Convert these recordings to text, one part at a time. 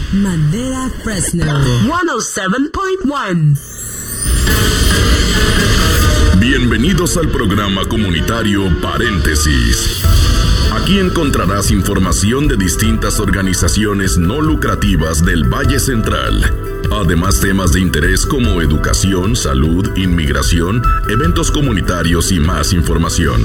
Madera Fresno 107.1. Bienvenidos al programa comunitario Paréntesis. Aquí encontrarás información de distintas organizaciones no lucrativas del Valle Central. Además, temas de interés como educación, salud, inmigración, eventos comunitarios y más información.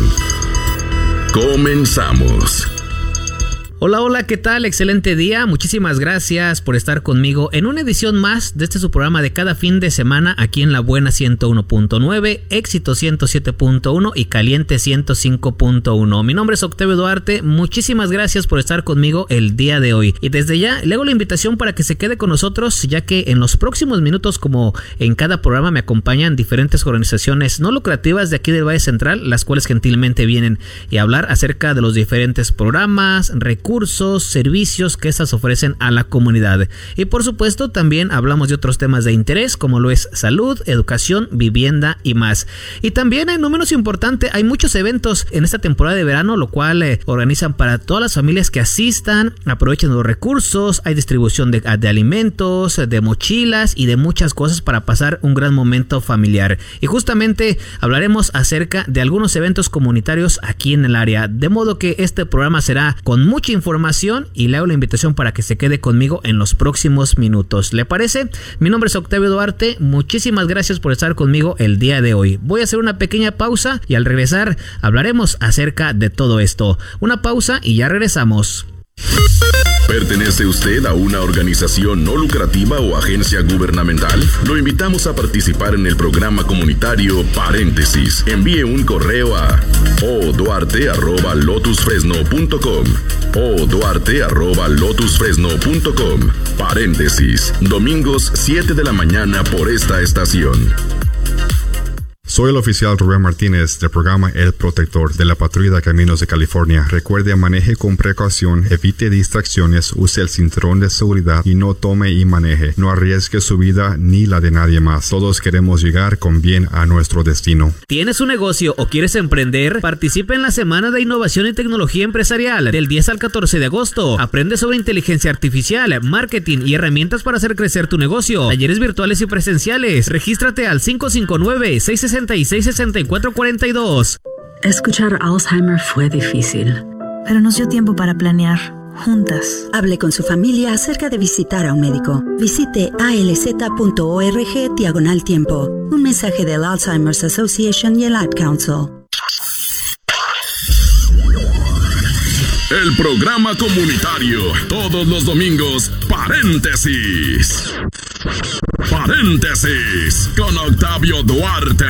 Comenzamos. Hola, ¿qué tal? Excelente día. Muchísimas gracias por estar conmigo en una edición más de su programa de cada fin de semana aquí en La Buena 101.9, Éxito 107.1 y Caliente 105.1. Mi nombre es Octavio Duarte. Muchísimas gracias por estar conmigo el día de hoy. Y desde ya le hago la invitación para que se quede con nosotros, ya que en los próximos minutos, como en cada programa, me acompañan diferentes organizaciones no lucrativas de aquí del Valle Central, las cuales gentilmente vienen a hablar acerca de los diferentes programas, recursos, servicios que estas ofrecen a la comunidad. Y por supuesto también hablamos de otros temas de interés como lo es salud, educación, vivienda y más. Y también, no menos importante, hay muchos eventos en esta temporada de verano, lo cual organizan para todas las familias que asistan, aprovechen los recursos, hay distribución de alimentos, de mochilas y de muchas cosas para pasar un gran momento familiar. Y justamente hablaremos acerca de algunos eventos comunitarios aquí en el área, de modo que este programa será con mucha información y le hago la invitación para que se quede conmigo en los próximos minutos. ¿Le parece? Mi nombre es Octavio Duarte. Muchísimas gracias por estar conmigo el día de hoy. Voy a hacer una pequeña pausa y al regresar hablaremos acerca de todo esto. Una pausa y ya regresamos. ¿Pertenece usted a una organización no lucrativa o agencia gubernamental? Lo invitamos a participar en el programa comunitario Paréntesis. Envíe un correo a oduarte@lotusfresno.com oduarte@lotusfresno.com. Paréntesis. Domingos 7 de la mañana por esta estación. Soy el oficial Rubén Martínez del programa El Protector de la Patrulla de Caminos de California. Recuerde, maneje con precaución, evite distracciones, use el cinturón de seguridad y no tome y maneje. No arriesgue su vida ni la de nadie más. Todos queremos llegar con bien a nuestro destino. ¿Tienes un negocio o quieres emprender? Participa en la Semana de Innovación y Tecnología Empresarial del 10 al 14 de agosto. Aprende sobre inteligencia artificial, marketing y herramientas para hacer crecer tu negocio. Talleres virtuales y presenciales. Regístrate al 559-666-6442. Escuchar Alzheimer fue difícil, pero nos dio tiempo para planear juntas. Hable con su familia acerca de visitar a un médico. Visite alz.org/tiempo. Un mensaje del Alzheimer's Association y el Ad Council. El programa comunitario, todos los domingos, Paréntesis. Paréntesis con Octavio Duarte.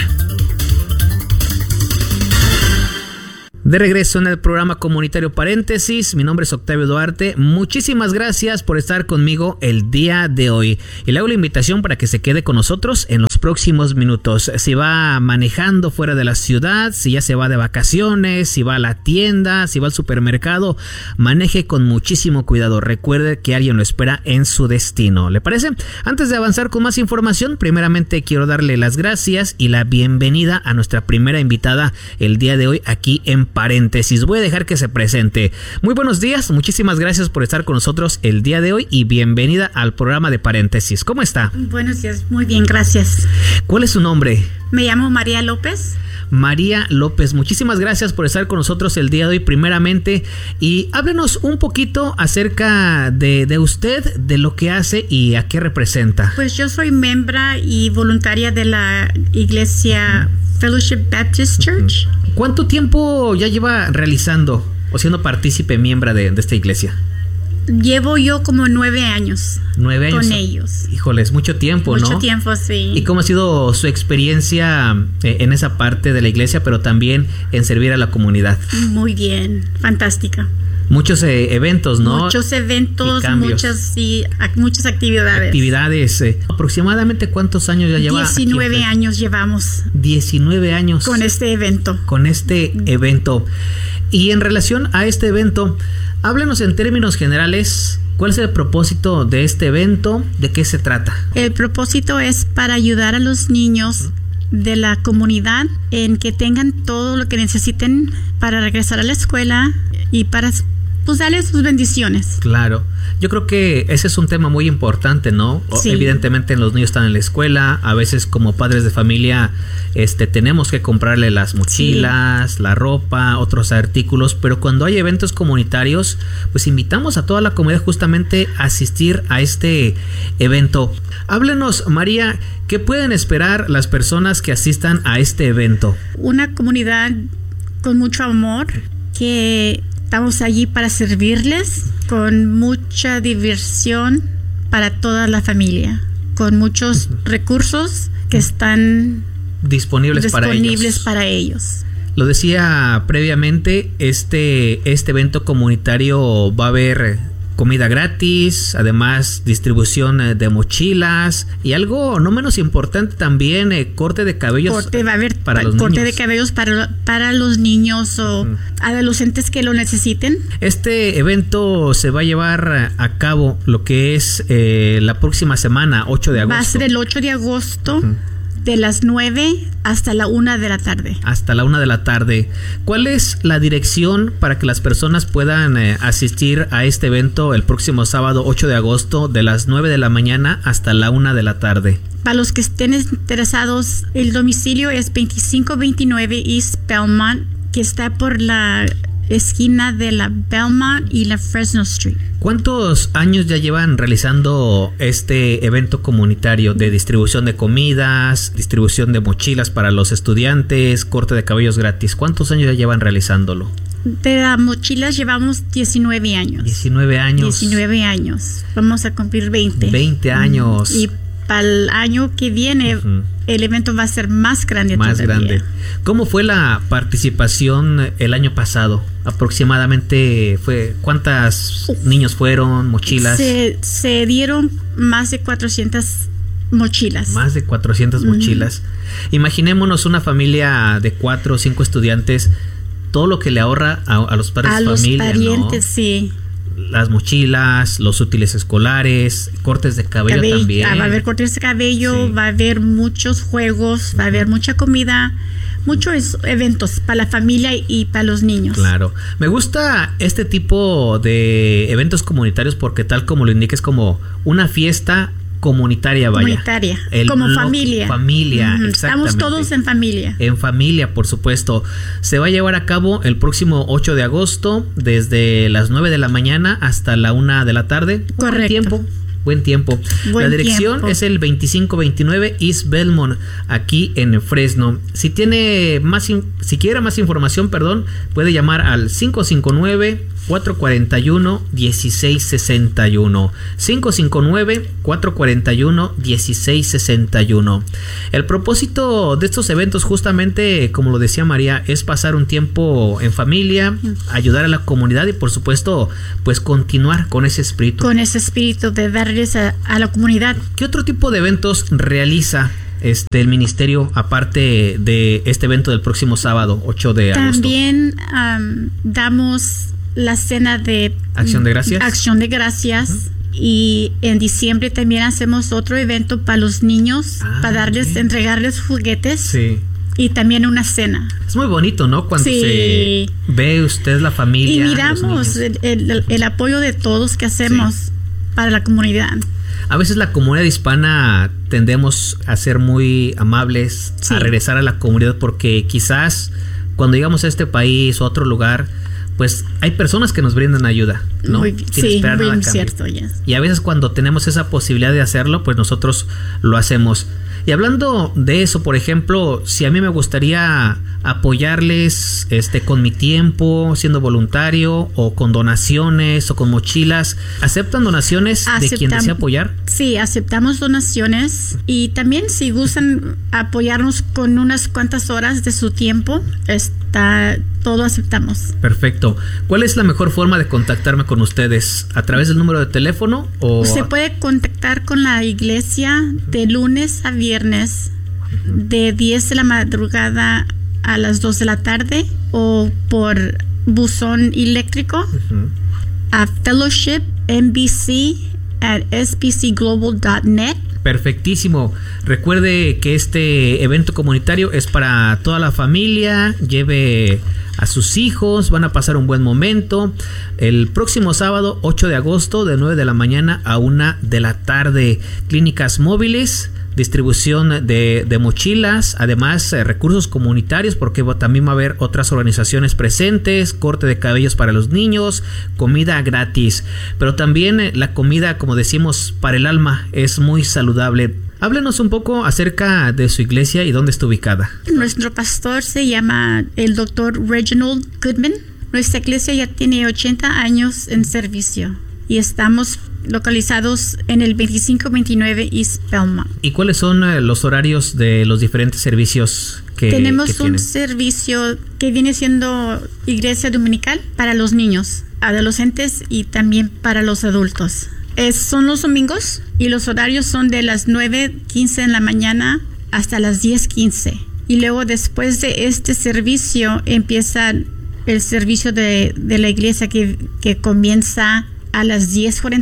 De regreso en el programa comunitario Paréntesis, mi nombre es Octavio Duarte. Muchísimas gracias por estar conmigo el día de hoy. Y le hago la invitación para que se quede con nosotros en los próximos minutos. Si va manejando fuera de la ciudad, si ya se va de vacaciones, si va a la tienda, si va al supermercado, maneje con muchísimo cuidado. Recuerde que alguien lo espera en su destino. ¿Le parece? Antes de avanzar con más información, primeramente quiero darle las gracias y la bienvenida a nuestra primera invitada el día de hoy aquí en Paréntesis. Voy a dejar que se presente. Muy buenos días, muchísimas gracias por estar con nosotros el día de hoy y bienvenida al programa de Paréntesis. ¿Cómo está? Buenos días, muy bien, gracias. ¿Cuál es su nombre? Me llamo María López. María López, muchísimas gracias por estar con nosotros el día de hoy primeramente y háblenos un poquito acerca de usted, de lo que hace y a qué representa. Pues yo soy miembro y voluntaria de la iglesia Fellowship Baptist Church. ¿Cuánto tiempo ya lleva realizando o siendo partícipe miembro de esta iglesia? Llevo yo como 9 años. 9 años. Con ellos. Híjole, es mucho tiempo, ¿no? Mucho tiempo, sí. ¿Y cómo ha sido su experiencia en esa parte de la iglesia, pero también en servir a la comunidad? Muy bien, fantástica. Muchos eventos, ¿no? Muchos eventos, muchas actividades. Actividades. ¿Aproximadamente cuántos años ya lleva? 19 años llevamos. 19 años. Con este evento. Con este evento. Y en relación a este evento, háblenos en términos generales, ¿cuál es el propósito de este evento? ¿De qué se trata? El propósito es para ayudar a los niños de la comunidad en que tengan todo lo que necesiten para regresar a la escuela y para pues darle sus bendiciones. Claro. Yo creo que ese es un tema muy importante, ¿no? Sí. Evidentemente los niños están en la escuela, a veces como padres de familia tenemos que comprarle las mochilas, la ropa, otros artículos, pero cuando hay eventos comunitarios, pues invitamos a toda la comunidad justamente a asistir a este evento. Háblenos, María, ¿qué pueden esperar las personas que asistan a este evento? Una comunidad con mucho amor, que estamos allí para servirles, con mucha diversión para toda la familia, con muchos recursos que están disponibles para ellos. Lo decía previamente, este evento comunitario va a haber comida gratis, además distribución de mochilas y algo no menos importante también, corte de cabellos. Va a haber para los corte niños. De cabellos para los niños o adolescentes que lo necesiten. Este evento se va a llevar a cabo lo que es la próxima semana, 8 de agosto. Va a ser el 8 de agosto. De las 9 hasta la 1 de la tarde. Hasta la 1 de la tarde. ¿Cuál es la dirección para que las personas puedan asistir a este evento el próximo sábado 8 de agosto de las 9 de la mañana hasta la 1 de la tarde? Para los que estén interesados, el domicilio es 2529 East Belmont, que está por la esquina de la Belmont y la Fresno Street. ¿Cuántos años ya llevan realizando este evento comunitario de distribución de comidas, distribución de mochilas para los estudiantes, corte de cabellos gratis? ¿Cuántos años ya llevan realizándolo? De las mochilas llevamos 19 años. 19 años. 19 años. Vamos a cumplir 20. 20 años. Y para el año que viene, el evento va a ser más grande más todavía. Grande. ¿Cómo fue la participación el año pasado? Aproximadamente ¿cuántos niños fueron, mochilas? Se dieron más de 400 mochilas. Más de 400 mochilas. Imaginémonos una familia de 4 o 5 estudiantes, todo lo que le ahorra a los padres de familia, los parientes, ¿no? sí. Las mochilas, los útiles escolares, cortes de cabello también. Va a haber cortes de cabello, sí. Va a haber muchos juegos, va a haber mucha comida, muchos eventos para la familia y para los niños. Claro. Me gusta este tipo de eventos comunitarios porque tal como lo indica es como una fiesta comunitaria, vaya. Comunitaria, como familia. Familia, exactamente. Estamos todos en familia. En familia, por supuesto. Se va a llevar a cabo el próximo 8 de agosto, desde las 9 de la mañana hasta la 1 de la tarde. Correcto. Buen tiempo. La dirección es el 2529 East Belmont, aquí en Fresno. Si quiere más información, puede llamar al 559-441-1661. 559-441-1661. El propósito de estos eventos, justamente, como lo decía María, es pasar un tiempo en familia, ayudar a la comunidad y, por supuesto, pues continuar con ese espíritu. Con ese espíritu de darles a la comunidad. ¿Qué otro tipo de eventos realiza el ministerio aparte de este evento del próximo sábado 8 de agosto? También damos la cena de Acción de Gracias. Acción de Gracias. Y en diciembre también hacemos otro evento para los niños, para entregarles juguetes. Sí. Y también una cena. Es muy bonito, ¿no? Cuando se ve usted la familia. Y miramos el apoyo de todos que hacemos para la comunidad. A veces la comunidad hispana tendemos a ser muy amables, a regresar a la comunidad porque quizás cuando llegamos a este país o a otro lugar, pues hay personas que nos brindan ayuda, ¿no? Muy cierto, Y a veces cuando tenemos esa posibilidad de hacerlo, pues nosotros lo hacemos. Y hablando de eso, por ejemplo, si a mí me gustaría apoyarles con mi tiempo, siendo voluntario, o con donaciones, o con mochilas, ¿aceptan donaciones de quien desea apoyar? Sí, aceptamos donaciones. Y también si gustan apoyarnos con unas cuantas horas de su tiempo, todo aceptamos. Perfecto. ¿Cuál es la mejor forma de contactarme con ustedes? ¿A través del número de teléfono? O se puede contactar con la iglesia de lunes a viernes, de 10 de la madrugada a las 2 de la tarde, o por buzón eléctrico a fellowshipnbc@sbcglobal.net. Perfectísimo. Recuerde que este evento comunitario es para toda la familia. Lleve a sus hijos, van a pasar un buen momento. El próximo sábado 8 de agosto de 9 de la mañana a 1 de la tarde, clínicas móviles, distribución de mochilas, además recursos comunitarios, porque también va a haber otras organizaciones presentes, corte de cabellos para los niños, comida gratis, pero también la comida, como decimos, para el alma, es muy saludable. Háblenos un poco acerca de su iglesia y dónde está ubicada. Nuestro pastor se llama el Dr. Reginald Goodman. Nuestra iglesia ya tiene 80 años en servicio y estamos localizados en el 2529 East Belmont. ¿Y cuáles son los horarios de los diferentes servicios que tenemos tienen? Un servicio que viene siendo iglesia dominical para los niños, adolescentes y también para los adultos. Son los domingos y los horarios son de las 9:15 en la mañana hasta las 10:15. Y luego después de este servicio empieza el servicio de la iglesia que comienza a las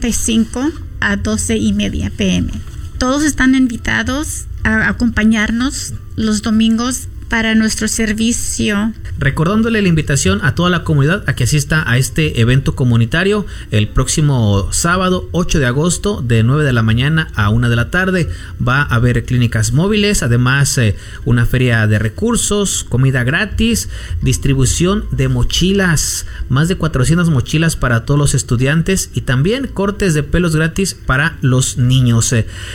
10:45 a 12:30 p.m. Todos están invitados a acompañarnos los domingos para nuestro servicio. Recordándole la invitación a toda la comunidad a que asista a este evento comunitario el próximo sábado 8 de agosto de 9 de la mañana a 1 de la tarde. Va a haber clínicas móviles, además una feria de recursos, comida gratis, distribución de mochilas, más de 400 mochilas para todos los estudiantes y también cortes de pelos gratis para los niños.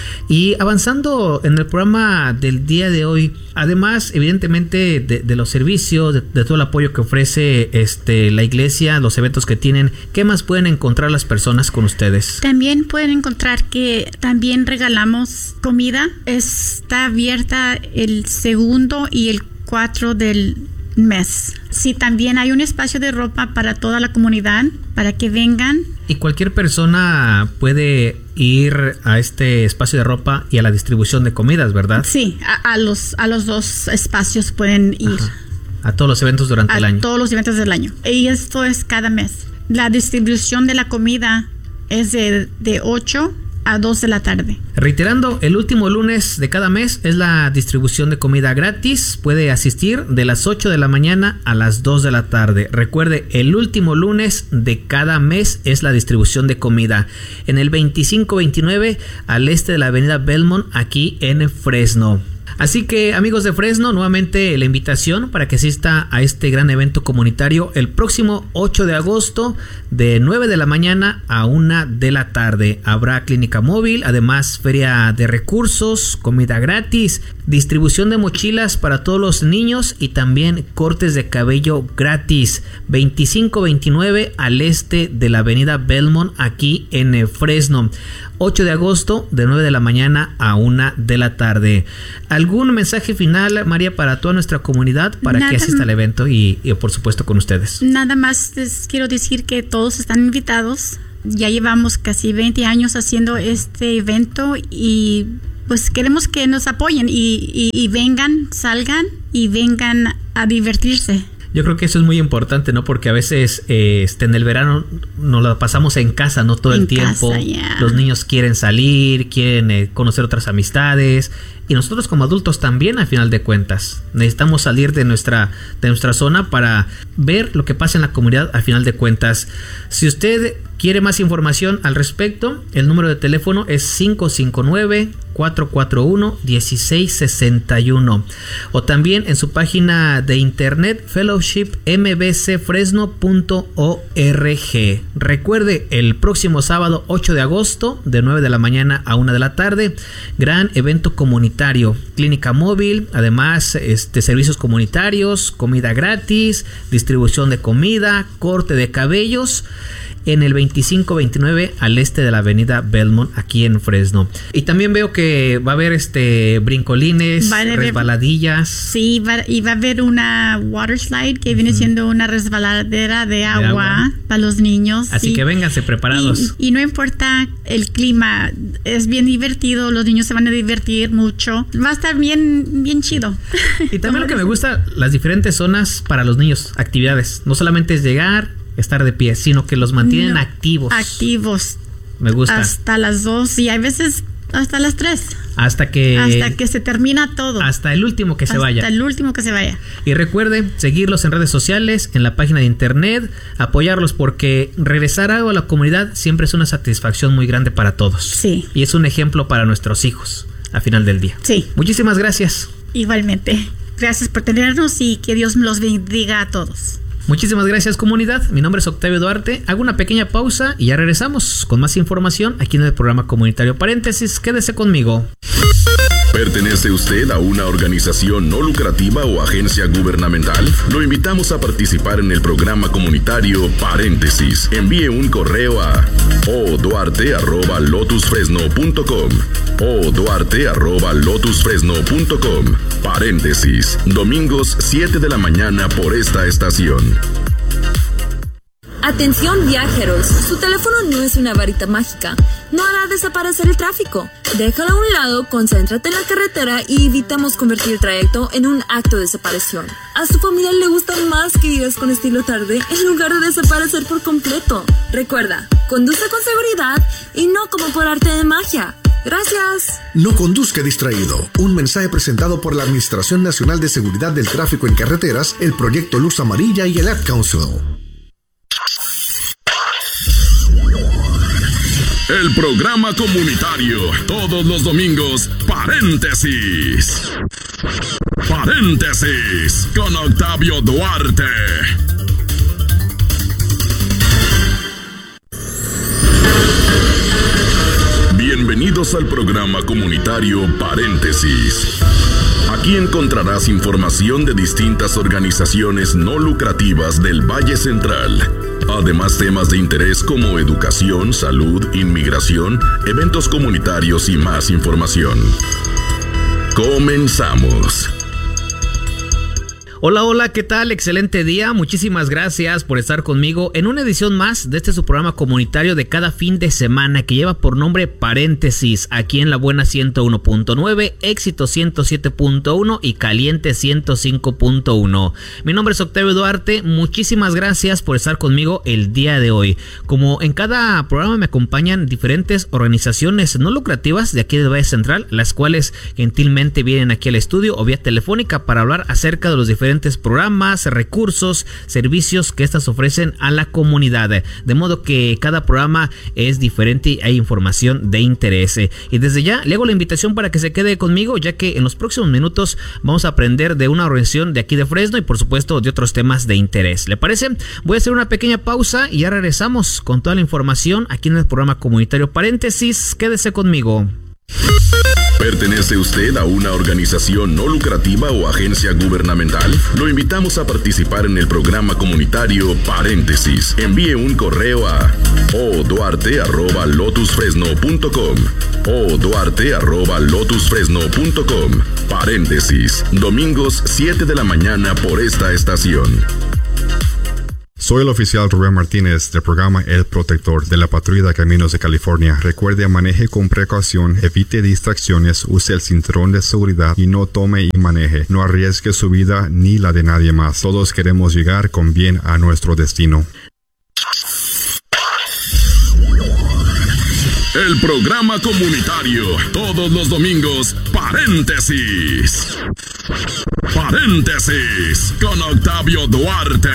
Y avanzando en el programa del día de hoy, además evidentemente de los servicios, de todo el apoyo que ofrece la iglesia, los eventos que tienen, ¿qué más pueden encontrar las personas con ustedes? También pueden encontrar que también regalamos comida. Está abierta el 2 y el 4 del mes. Sí, también hay un espacio de ropa para toda la comunidad, para que vengan. Y cualquier persona puede ir a este espacio de ropa y a la distribución de comidas, ¿verdad? Sí, a los dos espacios pueden ir. Ajá. A todos los eventos durante el año. A todos los eventos del año. Y esto es cada mes. La distribución de la comida es de 8 a 2 de la tarde. Reiterando, el último lunes de cada mes es la distribución de comida gratis. Puede asistir de las 8 de la mañana a las 2 de la tarde. Recuerde, el último lunes de cada mes es la distribución de comida en el 2529 al este de la avenida Belmont, aquí en Fresno. Así que, amigos de Fresno, nuevamente la invitación para que asista a este gran evento comunitario el próximo 8 de agosto de 9 de la mañana a 1 de la tarde. Habrá clínica móvil, además feria de recursos, comida gratis, distribución de mochilas para todos los niños y también cortes de cabello gratis. 2529 al este de la avenida Belmont, aquí en Fresno. 8 de agosto de 9 de la mañana a 1 de la tarde. ¿Algún mensaje final, María, para toda nuestra comunidad para que asista al evento y por supuesto con ustedes? Nada más les quiero decir que todos están invitados. Ya llevamos casi 20 años haciendo este evento y pues queremos que nos apoyen y vengan, salgan y vengan a divertirse. Yo creo que eso es muy importante, ¿no? Porque a veces en el verano nos la pasamos en casa, ¿no? Todo el tiempo. Casa, yeah. Los niños quieren salir, quieren conocer otras amistades. Y nosotros como adultos también, al final de cuentas. Necesitamos salir de nuestra zona para ver lo que pasa en la comunidad, al final de cuentas. Si usted quiere más información al respecto, el número de teléfono es 559-441-1661. O también en su página de internet fellowshipmbcfresno.org. Recuerde, el próximo sábado 8 de agosto de 9 de la mañana a 1 de la tarde, gran evento comunitario, clínica móvil, además servicios comunitarios, comida gratis, distribución de comida, corte de cabellos, en el 2529 al este de la avenida Belmont, aquí en Fresno. Y también veo que va a haber brincolines, resbaladillas. Sí, y va a haber una water slide que viene siendo una resbaladera de agua para los niños. Así que vénganse preparados. Y no importa el clima, es bien divertido, los niños se van a divertir mucho. Va a estar bien chido. Y también lo que me gusta, las diferentes zonas para los niños, actividades. No solamente es llegar, estar de pie, sino que los mantienen activos. Activos. Me gusta. Hasta las 2 y a veces Hasta las 3. Hasta que se termina todo. Hasta el último que se vaya. Hasta el último que se vaya. Y recuerde seguirlos en redes sociales, en la página de internet, apoyarlos, porque regresar algo a la comunidad siempre es una satisfacción muy grande para todos. Sí. Y es un ejemplo para nuestros hijos al final del día. Sí. Muchísimas gracias. Igualmente. Gracias por tenernos y que Dios los bendiga a todos. Muchísimas gracias, comunidad. Mi nombre es Octavio Duarte. Hago una pequeña pausa y ya regresamos con más información aquí en el programa comunitario Paréntesis. Quédese conmigo. ¿Pertenece usted a una organización no lucrativa o agencia gubernamental? Lo invitamos a participar en el programa comunitario Paréntesis. Envíe un correo a oduarte@lotusfresno.com oduarte@lotusfresno.com. Paréntesis. Domingos 7 de la mañana por esta estación. Atención viajeros, su teléfono no es una varita mágica, no hará desaparecer el tráfico. Déjalo a un lado, concéntrate en la carretera y evitamos convertir el trayecto en un acto de desaparición. A su familia le gusta más que vivas con estilo tarde en lugar de desaparecer por completo. Recuerda, conduce con seguridad y no como por arte de magia. Gracias. No conduzca distraído. Un mensaje presentado por la Administración Nacional de Seguridad del Tráfico en Carreteras, el Proyecto Luz Amarilla y el Ad Council. El programa comunitario, todos los domingos, Paréntesis. Paréntesis, con Octavio Duarte. Bienvenidos al programa comunitario Paréntesis. Aquí encontrarás información de distintas organizaciones no lucrativas del Valle Central. Además, temas de interés como educación, salud, inmigración, eventos comunitarios y más información. Comenzamos. Hola, hola, ¿qué tal? Excelente día. Muchísimas gracias por estar conmigo en una edición más de su programa comunitario de cada fin de semana que lleva por nombre Paréntesis, aquí en La Buena 101.9, Éxito 107.1 y Caliente 105.1. Mi nombre es Octavio Duarte. Muchísimas gracias por estar conmigo el día de hoy. Como en cada programa me acompañan diferentes organizaciones no lucrativas de aquí del Valle Central, las cuales gentilmente vienen aquí al estudio o vía telefónica para hablar acerca de los diferentes programas, recursos, servicios que estas ofrecen a la comunidad, de modo que cada programa es diferente y hay información de interés. Y desde ya le hago la invitación para que se quede conmigo, ya que en los próximos minutos vamos a aprender de una organización de aquí de Fresno y por supuesto de otros temas de interés. ¿Le parece? Voy a hacer una pequeña pausa y ya regresamos con toda la información aquí en el programa comunitario Paréntesis. Quédese conmigo. ¿Pertenece usted a una organización no lucrativa o agencia gubernamental? Lo invitamos a participar en el programa comunitario Paréntesis. Envíe un correo a oduarte@lotusfresno.com oduarte@lotusfresno.com. Paréntesis. Domingos 7 de la mañana por esta estación. Soy el oficial Rubén Martínez del programa El Protector de la Patrulla de Caminos de California. Recuerde, maneje con precaución, evite distracciones, use el cinturón de seguridad y no tome y maneje. No arriesgue su vida ni la de nadie más. Todos queremos llegar con bien a nuestro destino. El programa comunitario, todos los domingos, Paréntesis. Paréntesis, con Octavio Duarte.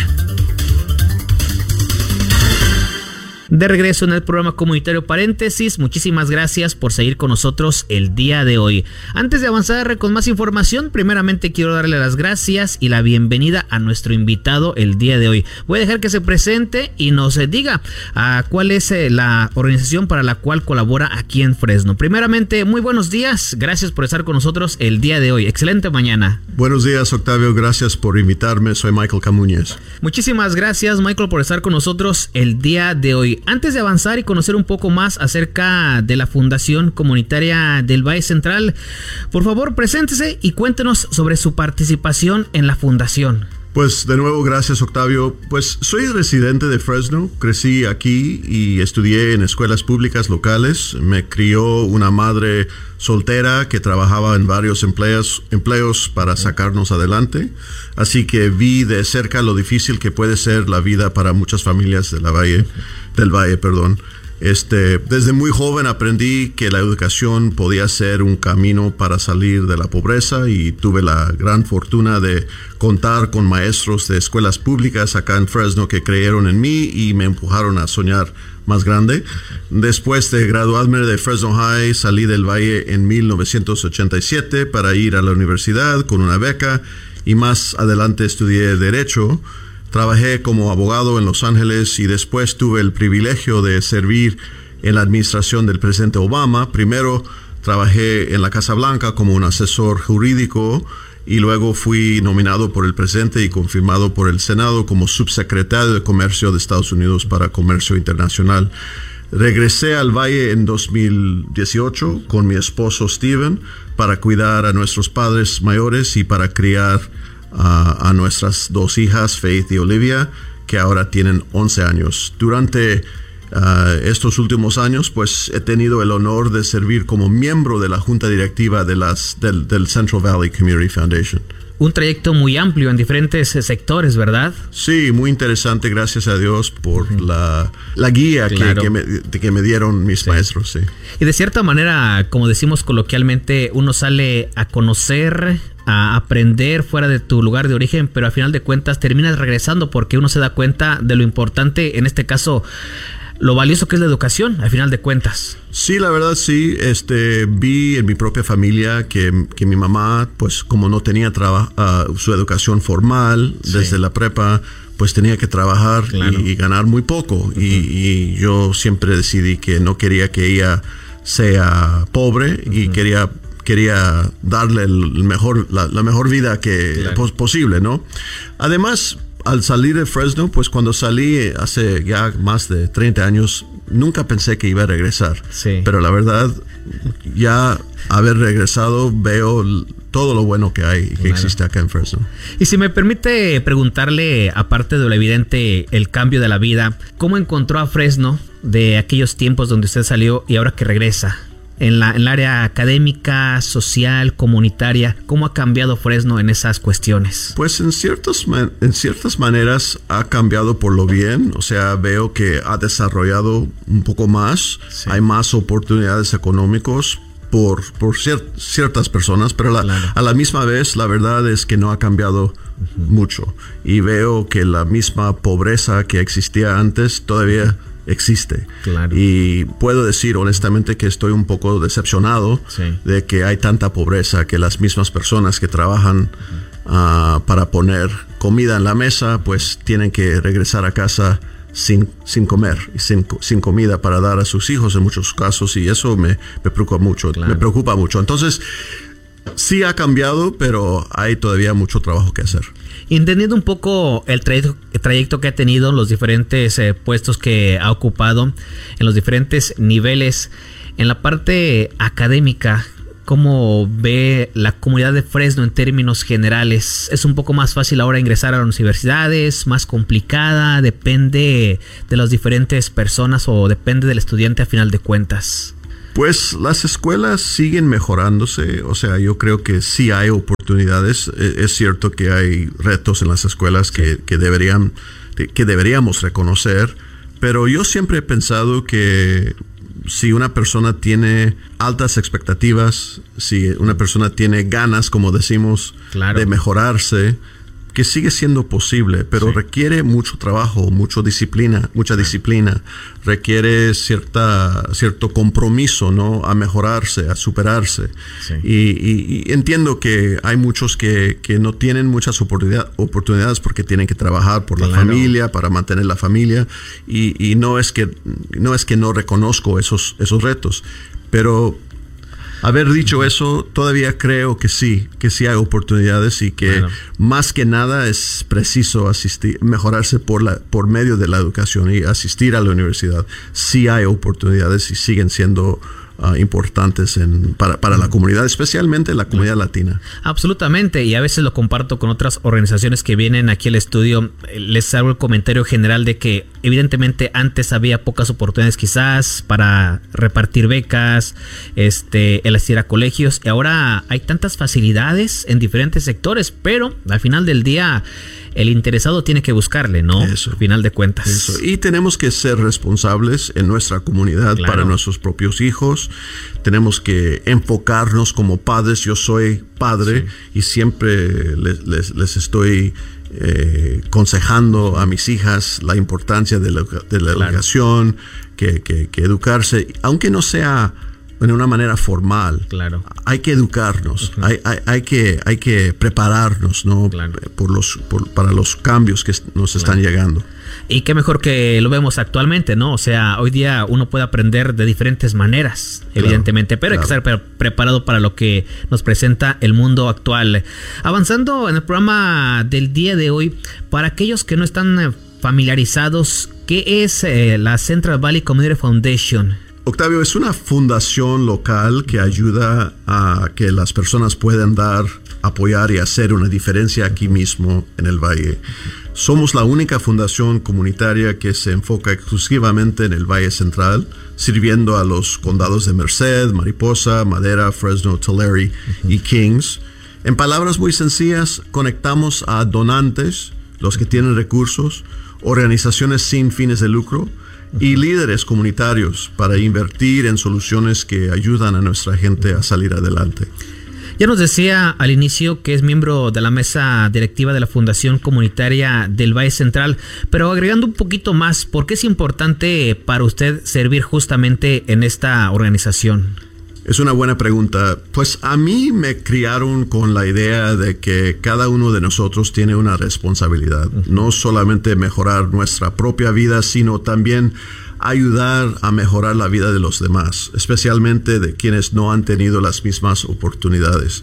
De regreso en el programa comunitario Paréntesis, muchísimas gracias por seguir con nosotros el día de hoy. Antes de avanzar con más información, primeramente quiero darle las gracias y la bienvenida a nuestro invitado el día de hoy. Voy a dejar que se presente y nos diga cuál es la organización para la cual colabora aquí en Fresno. Primeramente, muy buenos días, gracias por estar con nosotros el día de hoy. Excelente mañana. Buenos días, Octavio, gracias por invitarme. Soy Michael Camuñez. Muchísimas gracias, Michael, por estar con nosotros el día de hoy. Antes de avanzar y conocer un poco más acerca de la Fundación Comunitaria del Valle Central, por favor, preséntese y cuéntenos sobre su participación en la fundación. Pues de nuevo, gracias, Octavio. Pues soy residente de Fresno, crecí aquí y estudié en escuelas públicas locales. Me crió una madre soltera que trabajaba en varios empleos para sacarnos adelante. Así que vi de cerca lo difícil que puede ser la vida para muchas familias del Valle. Desde muy joven aprendí que la educación podía ser un camino para salir de la pobreza y tuve la gran fortuna de contar con maestros de escuelas públicas acá en Fresno que creyeron en mí y me empujaron a soñar más grande. Después de graduarme de Fresno High, salí del Valle en 1987 para ir a la universidad con una beca y más adelante estudié Derecho. Trabajé como abogado en Los Ángeles y después tuve el privilegio de servir en la administración del presidente Obama. Primero trabajé en la Casa Blanca como un asesor jurídico y luego fui nominado por el presidente y confirmado por el Senado como subsecretario de Comercio de Estados Unidos para Comercio Internacional. Regresé al Valle en 2018 con mi esposo Steven para cuidar a nuestros padres mayores y para criar a nuestras dos hijas, Faith y Olivia, que ahora tienen 11 años. Durante estos últimos años, pues he tenido el honor de servir como miembro de la junta directiva del Central Valley Community Foundation. Un trayecto muy amplio en diferentes sectores, ¿verdad? Sí, muy interesante, gracias a Dios por la guía claro. que me dieron mis maestros. Sí. Y de cierta manera, como decimos coloquialmente, uno sale a conocer, a aprender fuera de tu lugar de origen, pero al final de cuentas terminas regresando porque uno se da cuenta de lo importante, en este caso, lo valioso que es la educación, al final de cuentas. Sí, la verdad sí, vi en mi propia familia que mi mamá, pues como no tenía su educación formal desde la prepa, pues tenía que trabajar y ganar muy poco. Y yo siempre decidí que no quería que ella sea pobre y quería darle la mejor vida posible, ¿no? Además, al salir de Fresno, pues cuando salí hace ya más de 30 años, nunca pensé que iba a regresar. Sí. Pero la verdad, ya haber regresado, veo todo lo bueno que hay y que existe acá en Fresno. Y si me permite preguntarle, aparte de lo evidente, el cambio de la vida, ¿cómo encontró a Fresno de aquellos tiempos donde usted salió y ahora que regresa? En el área académica, social, comunitaria, ¿cómo ha cambiado Fresno en esas cuestiones? Pues en ciertas maneras ha cambiado por lo bien. O sea, veo que ha desarrollado un poco más. Sí. Hay más oportunidades económicas por ciertas personas, pero a la misma vez la verdad es que no ha cambiado mucho. Y veo que la misma pobreza que existía antes todavía existe. Claro. Y puedo decir honestamente que estoy un poco decepcionado de que hay tanta pobreza, que las mismas personas que trabajan para poner comida en la mesa, pues tienen que regresar a casa sin comer, sin comida para dar a sus hijos en muchos casos, y eso me preocupa mucho. Claro. Me preocupa mucho. Entonces, sí ha cambiado, pero hay todavía mucho trabajo que hacer. Entendiendo un poco el trayecto que ha tenido, los diferentes puestos que ha ocupado, en los diferentes niveles, en la parte académica, ¿cómo ve la comunidad de Fresno en términos generales? ¿Es un poco más fácil ahora ingresar a las universidades? ¿Más complicada? ¿Depende de las diferentes personas o depende del estudiante a final de cuentas? Pues las escuelas siguen mejorándose, o sea, yo creo que sí hay oportunidades. Es cierto que hay retos en las escuelas que deberíamos reconocer, pero yo siempre he pensado que si una persona tiene altas expectativas, si una persona tiene ganas, como decimos, de mejorarse, que sigue siendo posible, pero requiere mucho trabajo, mucha disciplina, requiere cierto compromiso, ¿no? A mejorarse, a superarse. Sí. Y entiendo que hay muchos que no tienen muchas oportunidades porque tienen que trabajar por la familia, para mantener la familia, y no es que no reconozco esos retos, pero haber dicho eso, todavía creo que sí hay oportunidades y que más que nada es preciso mejorarse por medio de la educación y asistir a la universidad. Sí hay oportunidades y siguen siendo importantes para la comunidad, especialmente la comunidad latina. Absolutamente, y a veces lo comparto con otras organizaciones que vienen aquí al estudio. Les hago el comentario general de que evidentemente antes había pocas oportunidades quizás para repartir becas, el asistir a colegios, y ahora hay tantas facilidades en diferentes sectores, pero al final del día el interesado tiene que buscarle, ¿no? Eso. Al final de cuentas. Eso. Y tenemos que ser responsables en nuestra comunidad, claro, para nuestros propios hijos. Tenemos que enfocarnos como padres. Yo soy padre, sí, y siempre les estoy aconsejando a mis hijas la importancia de la claro, educación, que educarse, aunque no sea de una manera formal. Claro. Hay que educarnos, hay que prepararnos, ¿no? Claro, para los cambios que nos están llegando. Y qué mejor que lo vemos actualmente, ¿no? O sea, hoy día uno puede aprender de diferentes maneras, evidentemente, pero hay que estar preparado para lo que nos presenta el mundo actual. Avanzando en el programa del día de hoy, para aquellos que no están familiarizados, ¿qué es la Central Valley Community Foundation? Octavio, es una fundación local que ayuda a que las personas puedan apoyar y hacer una diferencia aquí mismo en el Valle. Somos la única fundación comunitaria que se enfoca exclusivamente en el Valle Central, sirviendo a los condados de Merced, Mariposa, Madera, Fresno, Tulare y Kings. En palabras muy sencillas, conectamos a donantes, los que tienen recursos, organizaciones sin fines de lucro y líderes comunitarios para invertir en soluciones que ayudan a nuestra gente a salir adelante. Ya nos decía al inicio que es miembro de la mesa directiva de la Fundación Comunitaria del Valle Central, pero agregando un poquito más, ¿por qué es importante para usted servir justamente en esta organización? Es una buena pregunta. Pues a mí me criaron con la idea de que cada uno de nosotros tiene una responsabilidad, no solamente mejorar nuestra propia vida, sino también ayudar a mejorar la vida de los demás, especialmente de quienes no han tenido las mismas oportunidades.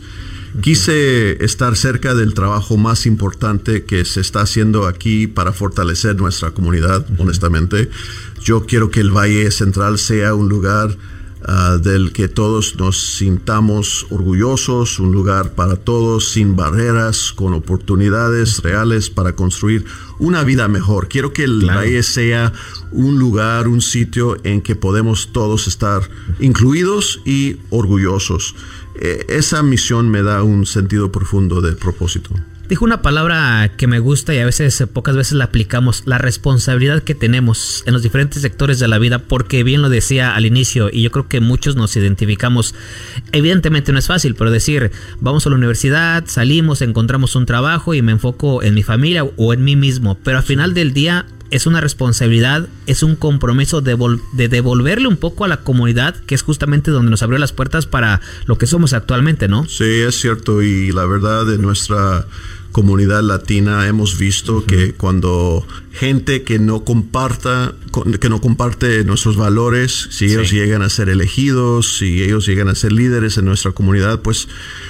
Quise estar cerca del trabajo más importante que se está haciendo aquí para fortalecer nuestra comunidad, honestamente. Yo quiero que el Valle Central sea un lugar del que todos nos sintamos orgullosos, un lugar para todos, sin barreras, con oportunidades reales para construir una vida mejor. Quiero que el Valle sea un lugar, un sitio en que podemos todos estar incluidos y orgullosos. Esa misión me da un sentido profundo de propósito. Dijo una palabra que me gusta y a veces, pocas veces la aplicamos, la responsabilidad que tenemos en los diferentes sectores de la vida, porque bien lo decía al inicio y yo creo que muchos nos identificamos. Evidentemente no es fácil, pero decir, vamos a la universidad, salimos, encontramos un trabajo y me enfoco en mi familia o en mí mismo, pero al final del día es una responsabilidad, es un compromiso de devolverle un poco a la comunidad, que es justamente donde nos abrió las puertas para lo que somos actualmente, ¿no? Sí, es cierto, y la verdad de nuestra comunidad latina hemos visto que cuando gente que no comparte nuestros valores, si ellos llegan a ser elegidos, si ellos llegan a ser líderes en nuestra comunidad, pues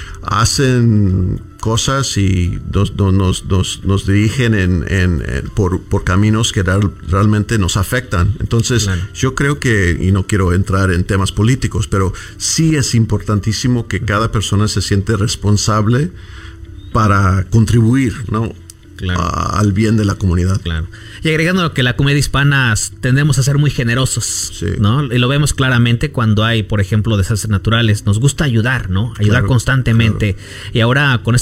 hacen cosas y nos dirigen por caminos que realmente nos afectan. Entonces, yo creo que, y no quiero entrar en temas políticos, pero sí es importantísimo que cada persona se siente responsable para contribuir, ¿no? Al bien de la comunidad. Claro. Y agregando que la comunidad hispana tendemos a ser muy generosos, ¿no? Y lo vemos claramente cuando hay, por ejemplo, desastres naturales. Nos gusta ayudar, ¿no? Ayudar constantemente. Y ahora con